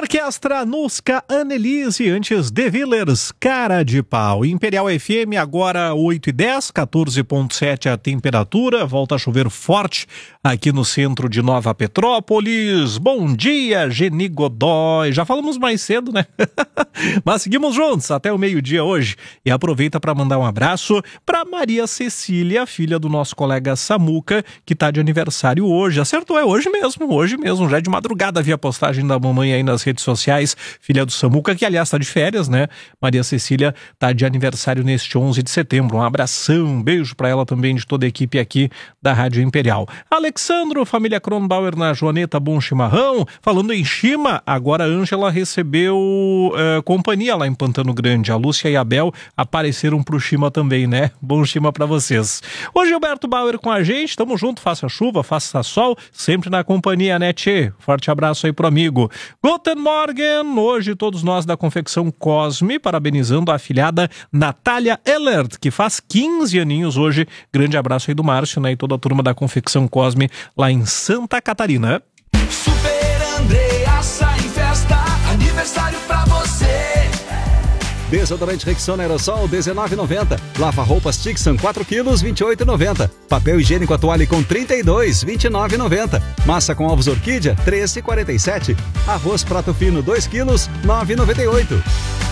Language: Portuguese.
Orquestra Nusca Annelise, antes The Villers, Cara de Pau. Imperial FM agora 8h10, 14,7 a temperatura, volta a chover forte aqui no centro de Nova Petrópolis. Bom dia, Geni Godoy. Já falamos mais cedo, né? Mas seguimos juntos até o meio-dia hoje. E aproveita para mandar um abraço para Maria Cecília, filha do nosso colega Samuca, que está de aniversário hoje. Acertou, é hoje mesmo, já de madrugada vi a postagem da mamãe aí nas redes sociais, filha do Samuca, que aliás está de férias, né? Maria Cecília está de aniversário neste 11 de setembro. Um abração, um beijo para ela também, de toda a equipe aqui da Rádio Imperial. Alexandro, família Kronbauer na Joaneta, bom chimarrão. Falando em chima, agora a Ângela recebeu companhia lá em Pantano Grande. A Lúcia e a Bel apareceram pro chima também, né? Bom chima para vocês. Hoje Gilberto Bauer com a gente, tamo junto, faça chuva, faça sol, sempre na companhia, né, tchê? Forte abraço aí pro amigo. Guten Morgen, hoje todos nós da Confecção Cosme, parabenizando a afilhada Natália Ellert, que faz 15 aninhos hoje. Grande abraço aí do Márcio, né, e toda a turma da Confecção Cosme lá em Santa Catarina. Super Andreassa em festa, aniversário pra você. Desodorante Rexona Aerosol, R$19,90. Lava roupas Tixan, 4 quilos, R$28,90. Papel higiênico Atuale com 32, R$29,90. Massa com ovos Orquídea, R$13,47. Arroz prato fino, 2 quilos, R$9,98.